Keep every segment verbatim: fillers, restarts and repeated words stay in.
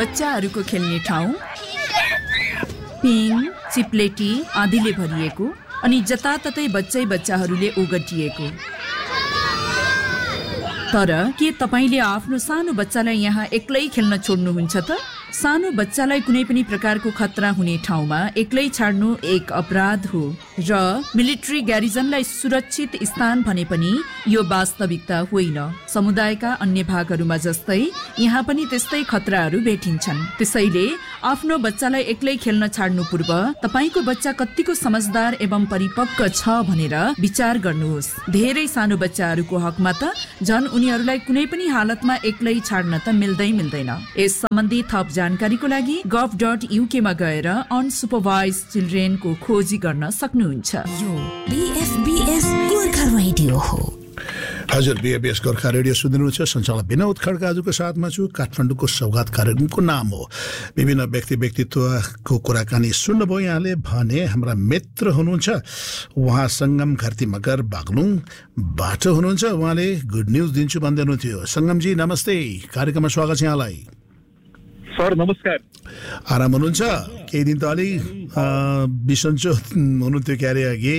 बच्चाहरूको खेल्ने ठाउँ पिङ चिप्लेटी आदिले भरिएको अनि जताततै बच्चै बच्चाहरूले ओगटिएको। तर के तपाईले आफ्नो सानो बच्चालाई यहाँ एक्लै खेल्न छोड्नुहुन्छ त? सानो बच्चालाई कुनै पनि प्रकारको खतरा हुने ठाउँमा एक्लै छाड्नु एक अपराध हो र मिलिट्री ग्यारिजनलाई सुरक्षित स्थान भने पनि यो वास्तविकता होइन। समुदायका अन्य भागहरूमा जस्तै यहाँ पनि त्यस्तै खतराहरू भेटिन्छन्। त्यसैले आफ्नो बच्चालाई एक्लै खेल्न छाड्नु पूर्व तपाईको बच्चा कतिको समझदार एवं परिपक्व छ भनेर विचार गर्नुहोस्। धेरै सानो बच्चाहरूको हकमा त झन् उनीहरूलाई कुनै पनि हालतमा एक्लै छाड्न त मिल्दै मिल्दैन। यस सम्बन्धी थप जानकारीको लागि गभ डट युके मा गएर अनसुपरभाइज चिल्ड्रेनको खोजी गर्न सक्नुहुन्छ। यो बीएफबीएस गोर्खा रेडियो हो। हजुर, बीएफबीएस गोर्खा रेडियो सुनिनुहुन्छ। सञ्चालक विनोद खड्का आजको साथमा छु। काठमाडौँको सौगात कार्यक्रमको नाम हो। विभिन्न व्यक्ति व्यक्तित्वको कुराकानी सुन्नुभयो यहाँले भने। हाम्रा मित्र हुनुहुन्छ उहाँ सङ्गम घरती मगर बागलुङबाट हुनुहुन्छ। उहाँले गुड न्युज दिन्छु भन्दै हुनुहुन्थ्यो। सङ्गमजी नमस्ते, कार्यक्रममा स्वागत छ यहाँलाई। सर नमस्कार। आराम हुनुहुन्छ? केही दिन त अलि बिसन्चो हुनुहुन्थ्यो क्यारे अघि।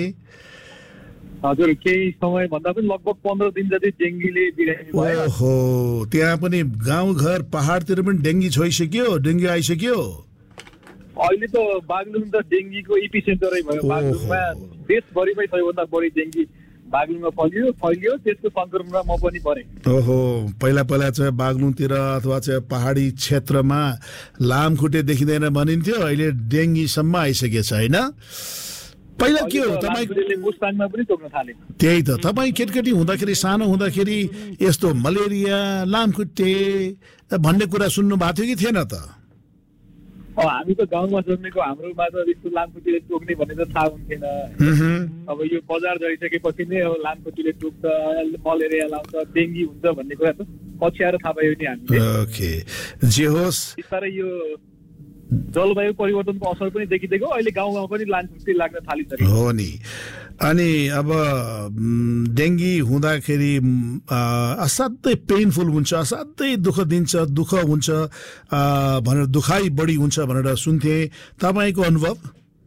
हजुर, केही समय भन्दा पनि लगभग पन्ध्र दिन जति डेङ्गीले बिरामी भयो। ओहो, त्यहाँ पनि गाउँघर पहाडतिर पनि डेङ्गी छोइसक्यो, डेङ्गी आइसक्यो। अहिले त बागलुङ त डेङ्गीको एपी सेन्टरै भयो। बागलुङमा देशभरिमै सबैभन्दा बढी डेङ्गी बागलुङमा फैलियो फैलियो त्यसको संक्रमणमा म पनि परेँ। ओहो, पहिला पहिला चाहिँ बागलुङतिर अथवा चाहिँ पहाडी क्षेत्रमा लामखुट्टे देखिँदैन भनिन्थ्यो, अहिले डेङ्गीसम्म आइसकेछ होइन? पहिला के हो तपाईँ मुस्ताङमा पनि टोक्न थाले। त्यही त, तपाईँ केटकेटी हुँदाखेरि सानो हुँदाखेरि यस्तो मलेरिया लामखुट्टे भन्ने कुरा सुन्नु भएको थियो कि थिएन त? हामी त गाउँमा जन्मेको, हाम्रोमा त यस्तो लामखुट्टेले टोक्ने भन्ने त थाहा हुन्थेन। अब यो बजार झरिसकेपछि नै अब लामखुट्टेले टोक्छ, मलेरिया लाउँछ, डेङ्गी हुन्छ भन्ने कुरा त पछि आएर थाहा पायो नि हामीले। ओके, जे होस्, बिस्तारै यो जलवायु परिवर्तनको असर पनि देखिदिएको। अहिले गाउँमा पनि लामखुट्टे लाग्न थालिसक्यो। हो नि। अनि अब डेङ्गी हुँदाखेरि असाध्यै पेनफुल हुन्छ, असाध्यै दुःख दिन्छ, दुःख हुन्छ भनेर, दुखाइ बढी हुन्छ भनेर सुन्थे। तपाईँको अनुभव?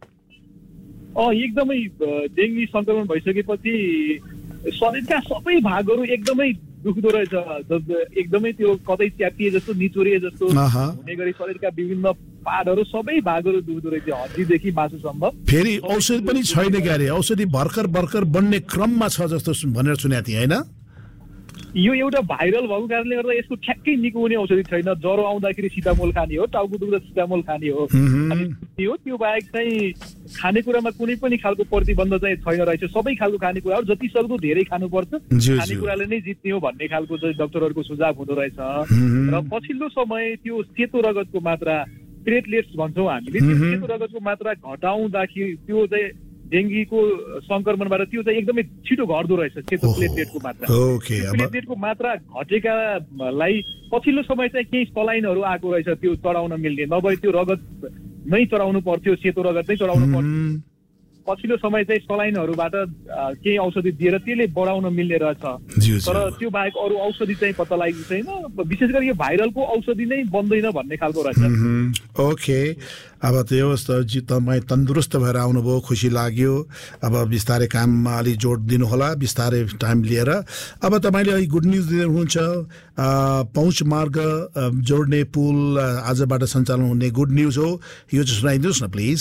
अँ एकदमै, डेङ्गी संक्रमण भइसकेपछि शरीरका सबै भागहरू एकदमै दुख्दो रहेछ। एकदमै त्यो कतै च्यातिए जस्तो, निचोरिए जस्तो हुने गरी शरीरका विभिन्न पार्टहरू सबै भागहरू दुख्दो रहेछ, हड्डीदेखि मासुसम्म। फेरि औषधि पनि छैन क्यारे, औषधि भर्खर भर्खर बन्ने क्रममा छ जस्तो भनेर सुनेको थिएँ होइन? यो एउटा भाइरल भएको कारणले गर्दा यसको ठ्याक्कै निको हुने औषधि छैन। ज्वरो आउँदाखेरि सिटामोल खाने हो, टाउको दुख्दा सिटामोल खाने हो, हो त्यो बाहेक चाहिँ खानेकुरामा कुनै पनि खालको प्रतिबन्ध चाहिँ छैन रहेछ। सबै खालको खानेकुराहरू जति सक्दो धेरै खानुपर्छ, खानेकुराले नै जित्ने हो भन्ने खालको चाहिँ डाक्टरहरूको सुझाव हुँदो रहेछ। र पछिल्लो समय त्यो सेतो रगतको मात्रा, प्लेटलेट्स भन्छौँ हामीले, त्यो सेतो रगतको मात्रा घटाउँदाखेरि त्यो चाहिँ डेङ्गीको संक्रमणबाट त्यो चाहिँ एकदमै छिटो घट्दो रहेछ। सेतो प्लेटलेटको मात्रा, प्लेटलेटको मात्रा घटेकालाई पछिल्लो समय चाहिँ केही सलाइनहरू आएको रहेछ त्यो चढाउन मिल्ने, नभए त्यो रगत नै चढाउनु पर्थ्यो, सेतो रगत नै चढाउनु पर्थ्यो। पछिल्लो समय चाहिँ सलाइनहरूबाट केही औषधि दिएर त्यसले बढाउन मिल्ने रहेछ। तर त्यो बाहेक अरू औषधि चाहिँ पत्ता लागेको छैन। विशेष गरी यो भाइरलको औषधि नै बन्दैन भन्ने खालको रहेछ। ओके, अब त्यो जी तपाईँ तन्दुरुस्त भएर आउनुभयो, खुसी लाग्यो। अब बिस्तारै काममा अलि जोड दिनु होला, बिस्तारै टाइम लिएर। अब तपाईँले अहिले गुड न्युज दिनुहुन्छ, पहुँच मार्ग जोड्ने पुल आजबाट सञ्चालन हुने गुड न्युज हो, यो चाहिँ सुनाइदिनुहोस् न प्लिज।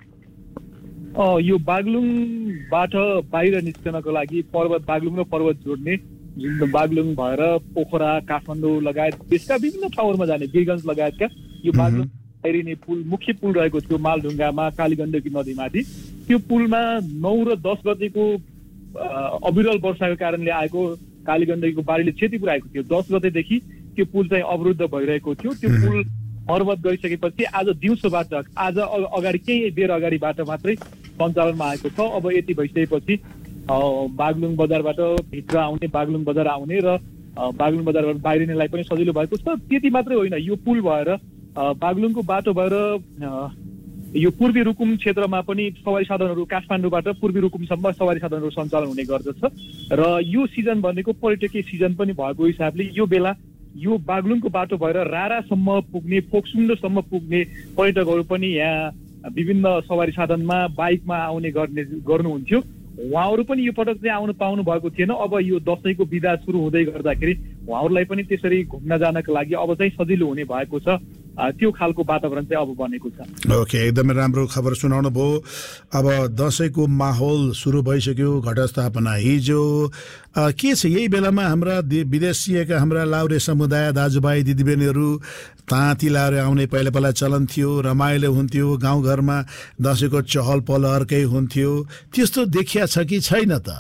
यो बागलुङबाट बाहिर निस्कनको लागि पर्वत, बागलुङ र पर्वत जोड्ने, जुन बागलुङ भएर पोखरा, काठमाडौँ लगायत देशका विभिन्न ठाउँहरूमा जाने, वीरगञ्ज लगायतका यो बागलुङ हेरिने पुल, मुख्य पुल रहेको थियो मालढुङ्गामा कालीगण्डकी नदीमाथि। त्यो पुलमा नौ र दस गतेको अविरल वर्षाको कारणले आएको कालीगण्डकीको बाढीले क्षति पुर्याएको थियो। दस गतेदेखि त्यो पुल चाहिँ अवरुद्ध भइरहेको थियो। त्यो पुल पर्वत गइसकेपछि आज दिउँसोबाट, आज अगाडि केही बेर अगाडिबाट मात्रै सञ्चालनमा आएको छ। अब यति भइसकेपछि बागलुङ बजारबाट भित्र आउने, बागलुङ बजार आउने र बागलुङ बजारबाट बाहिरिनेलाई पनि सजिलो भएको छ। त्यति मात्रै होइन, यो पुल भएर बागलुङको बाटो भएर यो पूर्वी रुकुम क्षेत्रमा पनि सवारी साधनहरू, काठमाडौँबाट पूर्वी रुकुमसम्म सवारी साधनहरू सञ्चालन हुने गर्दछ। र यो सिजन भनेको पर्यटकीय सिजन पनि भएको हिसाबले यो बेला यो बागलुङको बाटो भएर रारासम्म पुग्ने फोक्सुन्डोसम्म पुग्ने पर्यटकहरू पनि यहाँ विभिन्न सवारी साधनमा बाइकमा आउने गर्ने गर्नुहुन्थ्यो। उहाँहरू पनि यो पटक चाहिँ आउन पाउनु भएको थिएन। अब यो दसैँको बिदा सुरु हुँदै गर्दाखेरि उहाँहरूलाई पनि त्यसरी घुम्न जानको लागि अब चाहिँ सजिलो हुने भएको छ। त्यो खालको वातावरण चाहिँ अब बनेको छ। ओके, एकदमै राम्रो खबर सुनाउनु भयो। अब दसैँको माहौल सुरु भइसक्यो, घटस्थापना हिजो के छ यही बेलामा हाम्रा विदेशिएका हाम्रा लाउरे समुदाय दाजुभाइ दिदीबहिनीहरू ताँती लाएर आउने पहिला पहिला चलन थियो, रमाइलो हुन्थ्यो, गाउँघरमा दसैँको चहल पहल अर्कै हुन्थ्यो। त्यस्तो देखिया छ कि छैन त?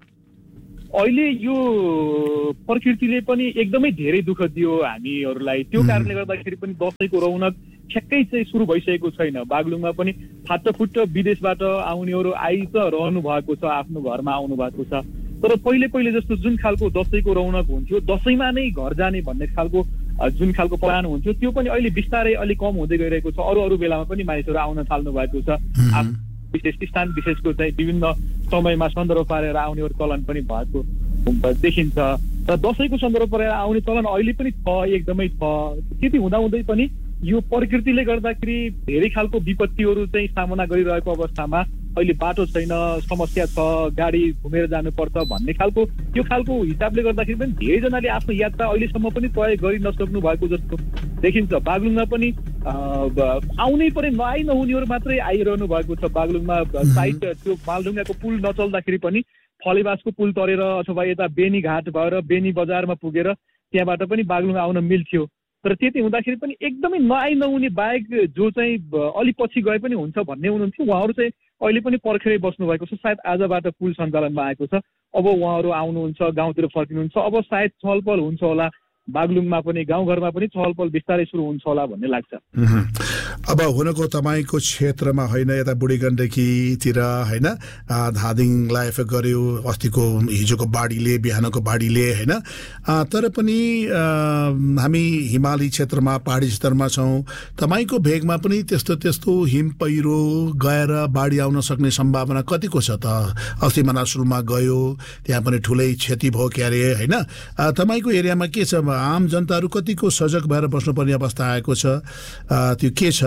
अहिले यो प्रकृतिले पनि एकदमै धेरै दुःख दियो हामीहरूलाई। त्यो कारणले गर्दाखेरि पनि दसैँको रौनक ठ्याक्कै चाहिँ सुरु भइसकेको छैन। बागलुङमा पनि फाटफुट्ट विदेशबाट आउनेहरू आइ त रहनु भएको छ, आफ्नो घरमा आउनु भएको छ। तर पहिले पहिले जस्तो जुन खालको दसैँको रौनक हुन्थ्यो, दसैँमा नै घर जाने भन्ने खालको जुन खालको प्लान हुन्थ्यो, त्यो पनि अहिले बिस्तारै अलिक कम हुँदै गइरहेको छ। अरू अरू बेलामा पनि मानिसहरू आउन थाल्नु भएको छ। विशेष स्थान विशेषको चाहिँ विभिन्न समयमा सन्दर्भ पारेर आउनेहरू चलन पनि भएको देखिन्छ। र दसैँको सन्दर्भ पारेर आउने चलन अहिले पनि छ, एकदमै छ। त्यति हुँदाहुँदै पनि यो प्रकृतिले गर्दाखेरि धेरै खालको विपत्तिहरू चाहिँ सामना गरिरहेको अवस्थामा अहिले बाटो छैन, समस्या छ, गाडी घुमेर जानुपर्छ भन्ने खालको यो खालको हिसाबले गर्दाखेरि पनि धेरैजनाले आफ्नो यात्रा अहिलेसम्म पनि तय गरि नसक्नु भएको जस्तो देखिन्छ। बागलुङमा पनि आउनै परे नआइ नहुनेहरू मात्रै आइरहनु भएको छ। बागलुङमा साइड त्यो मालढुङ्गाको पुल नचल्दाखेरि पनि फलेवासको पुल तरेर अथवा यता बेनी घाट भएर बेनी बजारमा पुगेर त्यहाँबाट पनि बागलुङ आउन मिल्थ्यो। तर त्यति हुँदाखेरि पनि एकदमै नआइ नहुने बाहेक जो चाहिँ अलि पछि गए पनि हुन्छ भन्ने हुनुहुन्थ्यो, उहाँहरू चाहिँ अहिले पनि पर्खेरै बस्नु भएको छ। सायद आजबाट पुल सञ्चालनमा आएको छ, अब उहाँहरू आउनुहुन्छ, गाउँतिर फर्किनुहुन्छ। अब सायद छलफल हुन्छ होला, बागलुङमा पनि गाउँघरमा पनि छलफल बिस्तारै सुरु हुन्छ होला भन्ने लाग्छ। अब हुनको तपाईँको क्षेत्रमा होइन, यता बुढी गण्डकीतिर होइन, धादिङलाई एफेक्ट गर्यो अस्तिको हिजोको बाढीले, बिहानको बाढीले होइन। तर पनि हामी हिमाली क्षेत्रमा पहाडी क्षेत्रमा छौँ। तपाईँको भेगमा पनि त्यस्तो त्यस्तो हिम पहिरो गएर बाढी आउन सक्ने सम्भावना कतिको छ त? अस्ति मनासुलमा गयो, त्यहाँ पनि ठुलै क्षति भयो क्यारे होइन। तपाईँको एरियामा के छ? आम जनताहरू कतिको सजग भएर बस्नुपर्ने अवस्था आएको छ, त्यो के छ?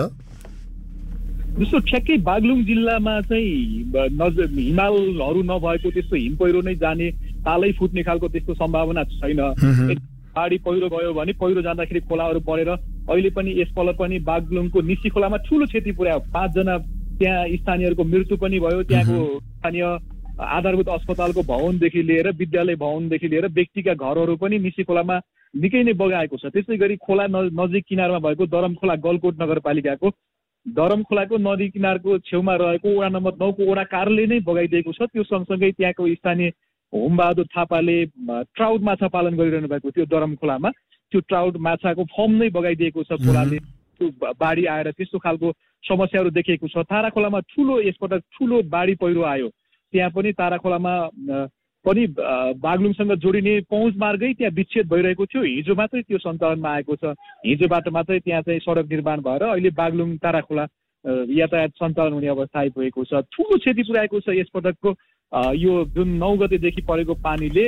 जस्तो ठ्याक्कै बागलुङ जिल्लामा चाहिँ हिमालहरू नभएको त्यस्तो हिम पहिरो नै जाने, तालै फुट्ने खालको त्यस्तो सम्भावना छैन। बाढी पहिरो गयो भने पहिरो जाँदाखेरि खोलाहरू बढेर अहिले पनि यसपल्ट पनि बागलुङको निसी खोलामा ठुलो क्षति पुर्यायो। पाँचजना त्यहाँ स्थानीयहरूको मृत्यु पनि भयो। त्यहाँको स्थानीय आधारभूत अस्पतालको भवनदेखि लिएर विद्यालय भवनदेखि लिएर व्यक्तिका घरहरू पनि निसी खोलामा निकै नै बगाएको छ। त्यसै गरी खोला नजिक किनारमा भएको दरम खोला गलकोट नगरपालिकाको दरम खोलाको नदी किनारको छेउमा रहेको वडा नम्बर नौको वडा कार्यालय नै बगाइदिएको छ। त्यो सँगसँगै त्यहाँको स्थानीय होमबहादुर थापाले ट्राउट माछा पालन गरिरहनु भएको थियो दरम खोलामा, त्यो ट्राउट माछाको फर्म नै बगाइदिएको छ खोलाले। त्यो बाढी आएर त्यस्तो खालको समस्याहरू देखिएको छ। तारा खोलामा ठुलो यसपटक ठुलो बाढी पहिरो आयो। त्यहाँ पनि तारा खोलामा पनि बागलुङसँग जोडिने पहुँच मार्गै त्यहाँ विच्छेद भइरहेको थियो। हिजो मात्रै त्यो सञ्चालनमा आएको छ। हिजोबाट मात्रै त्यहाँ चाहिँ सडक निर्माण भएर अहिले बागलुङ तारा खोला यातायात सञ्चालन हुने अवस्था आइपुगेको छ। ठुलो क्षति पुर्याएको छ यसपटकको यो जुन नौ गतेदेखि परेको पानीले,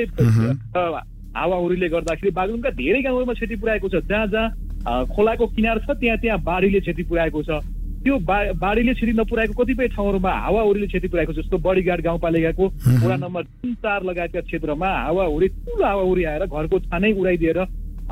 हावाहुरीले गर्दाखेरि बागलुङका धेरै गाउँहरूमा क्षति पुर्याएको छ। जहाँ जहाँ खोलाको किनार छ त्यहाँ त्यहाँ बाढीले क्षति पुर्याएको छ। त्यो बाढीले क्षति नपुर्याएको कतिपय ठाउँहरूमा हावाहुरीले क्षति पुर्याएको छ। जस्तो बडीघाट गाउँपालिकाको वडा नम्बर तीन चार लगायतका क्षेत्रमा हावाहुरी ठुलो हावाहुरी आएर घरको छानै उडाइदिएर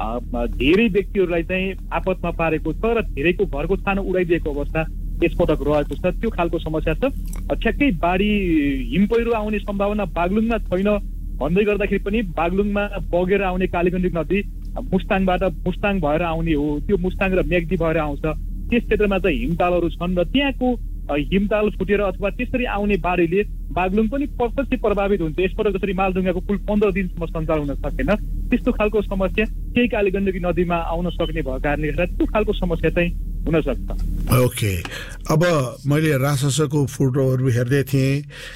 धेरै व्यक्तिहरूलाई चाहिँ आपतमा पारेको छ र धेरैको घरको छानो उडाइदिएको अवस्था यसपटक रहेको छ। त्यो खालको समस्या छ। ठ्याक्कै बाढी हिम पहिरो आउने सम्भावना बागलुङमा छैन भन्दै गर्दाखेरि पनि बागलुङमा बगेर आउने कालीगण्डकी नदी मुस्ताङबाट मुस्ताङ भएर आउने हो। त्यो मुस्ताङ र मेग्दी भएर आउँछ। त्यस क्षेत्रमा चाहिँ हिमतालहरू छन् र त्यहाँको हिमताल फुटेर अथवा त्यसरी आउने बाढीले बागलुङ पनि प्रत्यक्ष प्रभावित हुन्छ। यसपटक जसरी मालढुङ्गाको पुल पन्ध्र दिनसम्म सञ्चालन हुन सकेन, त्यस्तो खालको समस्या केही कालीगण्डकी नदीमा आउन सक्ने भएको कारणले गर्दा त्यो खालको समस्या चाहिँ हुन सक्छ। ओके, अब मैले राजशासनको फोटोहरू हेर्दै थिएँ।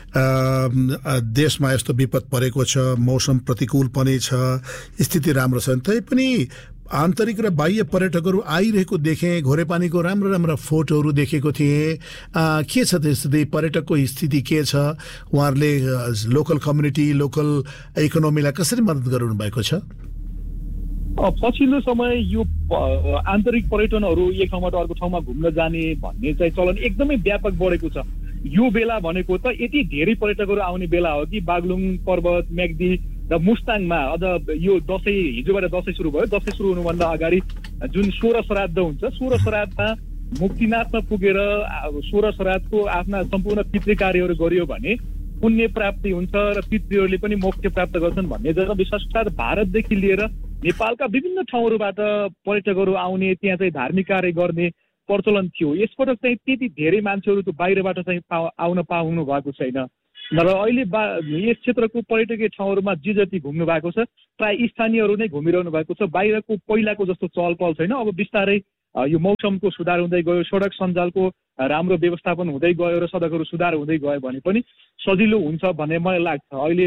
देशमा यस्तो विपद परेको छ, मौसम प्रतिकूल पनि छ, स्थिति राम्रो छ, तैपनि आन्तरिक र बाह्य पर्यटकहरू आइरहेको देखेँ। घोरेपानीको राम्रो राम्रो फोटोहरू देखेको थिएँ। के छ स्थिति, पर्यटकको स्थिति के छ? उहाँहरूले लोकल कम्युनिटी, लोकल इकोनोमीलाई कसरी मद्दत गरिरहनु भएको छ? पछिल्लो समय यो आन्तरिक पर्यटनहरू एक ठाउँबाट अर्को ठाउँमा घुम्न जाने भन्ने चाहिँ चलन एकदमै व्यापक बढेको छ। यो बेला भनेको त यति धेरै पर्यटकहरू आउने बेला हो कि बागलुङ पर्वत, म्याग्दी र मुस्ताङमा अझ यो दसैँ हिजोबाट दसैँ सुरु भयो, दसैँ सुरु हुनुभन्दा अगाडि जुन सोह्र श्राद्ध हुन्छ, सोह्र श्राद्धमा मुक्तिनाथमा पुगेर सोह्र श्राद्धको आफ्ना सम्पूर्ण पितृ कार्यहरू गरियो भने पुण्य प्राप्ति हुन्छ र पितृहरूले पनि मोक्ष प्राप्त गर्छन् भन्ने जनविश्वास साथ भारतदेखि लिएर नेपालका विभिन्न ठाउँहरूबाट पर्यटकहरू आउने, त्यहाँ चाहिँ धार्मिक कार्य गर्ने प्रचलन थियो। यसपटक चाहिँ त्यति धेरै मान्छेहरू त बाहिरबाट चाहिँ आउन पाउनु भएको छैन र अहिले बा यस क्षेत्रको पर्यटकीय ठाउँहरूमा जे जति घुम्नु भएको छ प्राय स्थानीयहरू नै घुमिरहनु भएको छ। बाहिरको पहिलाको जस्तो चहल पहल छैन। अब बिस्तारै यो मौसमको सुधार हुँदै गयो, सडक सञ्जालको राम्रो व्यवस्थापन हुँदै गयो र सडकहरू सुधार हुँदै गयो भने पनि सजिलो हुन्छ भन्ने मलाई लाग्छ। अहिले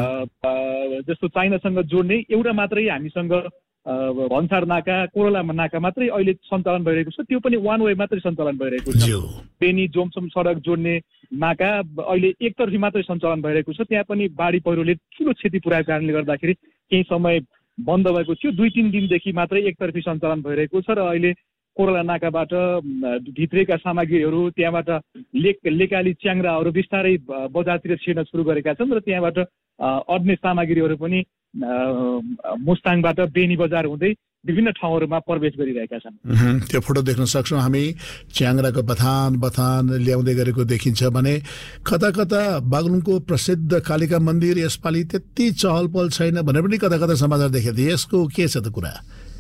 जस्तो चाइनासँग जोड्ने एउटा मात्रै हामीसँग भन्सार नाका, कोरला नाका मात्रै अहिले सञ्चालन भइरहेको छ, त्यो पनि वान वे मात्रै सञ्चालन भइरहेको छ। बेनी जोमसम सडक जोड्ने नाका अहिले एकतर्फी मात्रै सञ्चालन भइरहेको छ। त्यहाँ पनि बाढी पहिरोले ठुलो क्षति पुर्याएको कारणले गर्दाखेरि केही समय बन्द भएको थियो। दुई तिन दिनदेखि मात्रै एकतर्फी सञ्चालन भइरहेको छ र अहिले कोरला नाकाबाट भित्रेका सामग्रीहरू, त्यहाँबाट लेक लेकाली च्याङ्राहरू बिस्तारै बजारतिर छिर्न सुरु गरेका छन् र त्यहाँबाट अड्ने सामग्रीहरू पनि मुस्ताङबाट बेनी बजार हुँदै विभिन्न ठाउँहरूमा प्रवेश गरिरहेका छन्। त्यो फोटो देख्न सक्छौँ हामी, च्याङ्राको बथान बथान ल्याउँदै गरेको देखिन्छ भने कता कता बागलुङको प्रसिद्ध कालिका मन्दिर यसपालि त्यति चहल पहल छैन भनेर पनि कता कता समाचार देखेको थिएँ। यसको के छ त कुरा?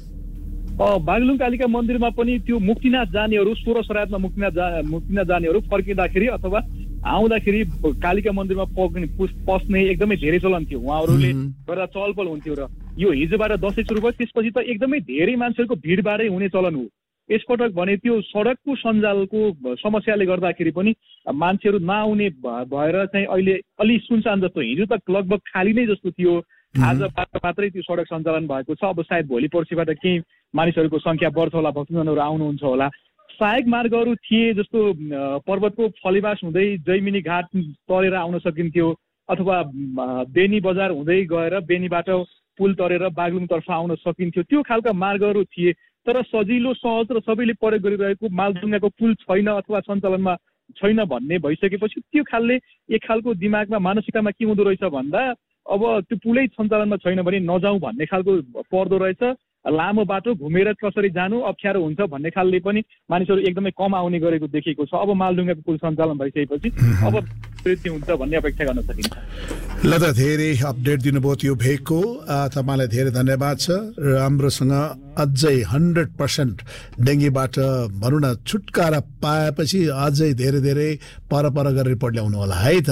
बागलुङ कालिका मन्दिरमा पनि त्यो मुक्तिनाथ जानेहरू, सोह्र श्राद्धमा मुक्तिनाथ जा मुक्तिनाथ जानेहरू फर्किँदाखेरि अथवा आउँदाखेरि कालिका मन्दिरमा पग्ने पस्ने एकदमै धेरै चलन थियो। उहाँहरूले गर्दा चहल पहल हुन्थ्यो र यो हिजोबाट दसैँ सुरु भयो, त्यसपछि त एकदमै धेरै मान्छेहरूको भिडभाडै हुने चलन हो। यसपटक भने त्यो सडकको सञ्जालको समस्याले गर्दाखेरि पनि मान्छेहरू नआउने भएर चाहिँ अहिले अलि सुनसान जस्तो, हिजो त लगभग खाली नै जस्तो थियो। आज मात्रै त्यो सडक सञ्चालन भएको छ। अब सायद भोलि पर्सिबाट केही मानिसहरूको सङ्ख्या बढ्छ होला, भक्तजनहरू आउनुहुन्छ होला। सहायक मार्गहरू थिए जस्तो पर्वतको फलिवास हुँदै जैमिनी घाट तरेर आउन सकिन्थ्यो अथवा बेनी बजार हुँदै गएर बेनीबाट पुल तरेर बागलुङतर्फ आउन सकिन्थ्यो। त्यो खालका मार्गहरू थिए तर सजिलो सहज र सबैले प्रयोग गरिरहेको मालढुङ्गाको पुल छैन अथवा सञ्चालनमा छैन भन्ने भइसकेपछि त्यो खालले एक खालको दिमागमा मानसिकतामा के हुँदो रहेछ भन्दा अब त्यो पुलै सञ्चालनमा छैन भने नजाउँ भन्ने खालको पर्दो रहेछ। लामो बाटो घुमेर कसरी जानु अप्ठ्यारो हुन्छ भन्ने खालले पनि मानिसहरू एकदमै कम आउने गरेको देखिएको छ। अब मालढुङ्गाको पुल सञ्चालन भइसकेपछि अब वृद्धि हुन्छ भन्ने अपेक्षा गर्न सकिन्छ। ल त धेरै अपडेट दिनुभयो त्यो भेगको, तपाईँलाई धेरै धन्यवाद छ। राम्रोसँग अझै हन्ड्रेड पर्सेन्ट डेङ्गीबाट भनौँ न छुटकारा पाएपछि अझै धेरै धेरै पर पर गरेर रिपोर्ट ल्याउनु होला है त।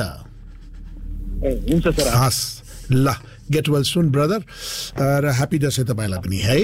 हुन्छ सर। हस्, ल गेट वेल सुन ब्रदर र ह्याप्पी दसैँ तपाईँलाई पनि है।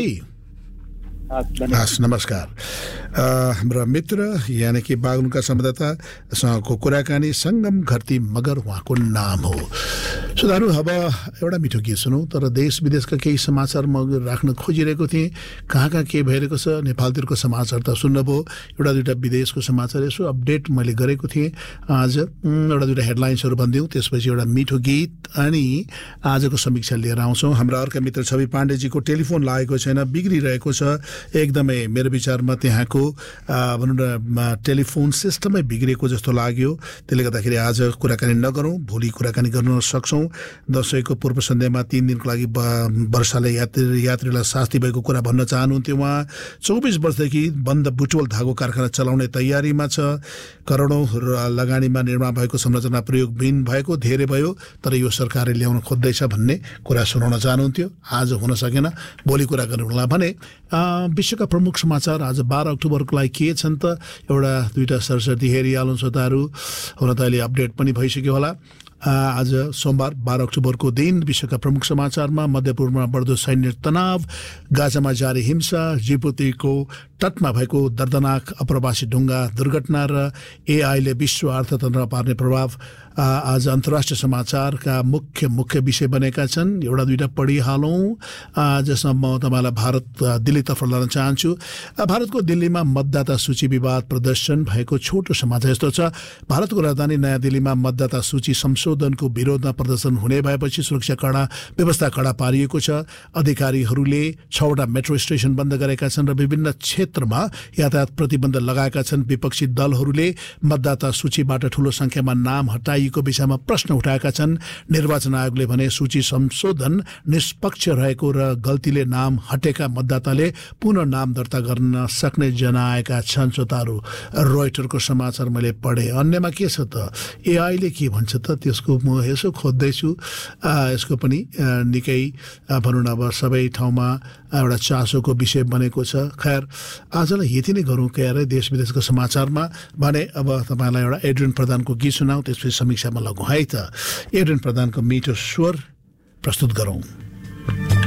हस्, नमस्कार। हाम्रो मित्र यानि कि बागलुङका संवाददातासँगको कुराकानी सङ्गम घरती मगर उहाँको नाम हो। श्रोताहरू, अब एउटा मिठो गीत सुनौँ, तर देश विदेशका केही समाचार म राख्न खोजिरहेको थिएँ। कहाँ कहाँ के भइरहेको छ, नेपालतिरको समाचार त सुन्नुभयो, एउटा दुईवटा विदेशको समाचार यसो अपडेट मैले गरेको थिएँ। आज एउटा दुईवटा हेडलाइन्सहरू भनिदिउँ, त्यसपछि एउटा मिठो गीत अनि आजको समीक्षा लिएर आउँछौँ। हाम्रा अर्का मित्र छवि पाण्डेजीको टेलिफोन लागेको छैन, बिग्रिरहेको छ एकदमै। मेरो विचारमा त्यहाँको भनौँ न टेलिफोन सिस्टमै बिग्रेको जस्तो लाग्यो। त्यसले गर्दाखेरि आज कुराकानी नगरौँ, भोलि कुराकानी गर्न सक्छौँ। दसैँको पूर्व सन्ध्यामा तीन दिनको लागि वर्षाले यात्री यात्रीलाई शास्ति भएको कुरा भन्न चाहनुहुन्थ्यो उहाँ। चौबिस वर्षदेखि बन्द बुटवल धागो कारखाना चलाउने तयारीमा छ। करोडौँ लगानीमा निर्माण भएको संरचना प्रयोगविहीन भएको धेरै भयो, तर यो सरकारले ल्याउन खोज्दैछ भन्ने कुरा सुनाउन चाहनुहुन्थ्यो। आज हुन सकेन, भोलि कुरा गर्नुहोला भने। विश्वका प्रमुख समाचार आज बाह्र अक्टोबरको लागि के छन् त एउटा दुईवटा सरसर्ती हेरिहालौँ श्रोताहरू। हुन त अहिले अपडेट पनि भइसक्यो होला। आज सोमबार बाह्र अक्टोबरको दिन विश्वका प्रमुख समाचारमा मध्यपूर्वमा बढ्दो सैन्य तनाव, गाजामा जारी हिंसा, जिबुतीको तटमा भएको दर्दनाक अप्रवासी ढुङ्गा दुर्घटना र एआईले विश्व अर्थतन्त्रमा पार्ने प्रभाव आज अन्तर्राष्ट्रिय समाचारका मुख्य मुख्य विषय बनेका छन्। एउटा दुईवटा पढिहालौँ जसमा म तपाईँलाई भारत दिल्लीतर्फ लान चाहन्छु। भारतको दिल्लीमा मतदाता सूची विवाद प्रदर्शन भएको छोटो समाचार यस्तो छ। भारतको राजधानी नयाँ दिल्लीमा मतदाता सूची संशोधनको विरोधमा प्रदर्शन हुने भएपछि सुरक्षा कडा व्यवस्था कडा पारिएको छ। अधिकारीहरूले छवटा मेट्रो स्टेसन बन्द गरेका छन् र विभिन्न क्षेत्रमा यातायात प्रतिबन्ध लगाएका छन्। विपक्षी दलहरूले मतदाता सूचीबाट ठूलो संख्यामा नाम हटाइएको विषयमा प्रश्न उठाएका छन्। निर्वाचन आयोगले भने सूची संशोधन निष्पक्ष रहेको र गल्तीले नाम हटेका मतदाताले पुनः नाम दर्ता गर्न सक्ने जनाएका छन्। श्रोताहरू, रोइटरको समाचार मैले पढेँ। अन्यमा के छ त, एआईले के भन्छ त, त्यसको म यसो खोज्दैछु। यसको पनि निकै भनौँ न अब सबै ठाउँमा एउटा चासोको विषय बनेको छ। खैर, आजलाई यति नै गरौँ के अरे देश विदेशको समाचारमा भने। अब तपाईँलाई एउटा एड्रियन प्रधानको गीत सुनाऊ, त्यसपछि समीक्षामा लगौँ है त। एड्रियन प्रधानको मिठो स्वर प्रस्तुत गरौँ।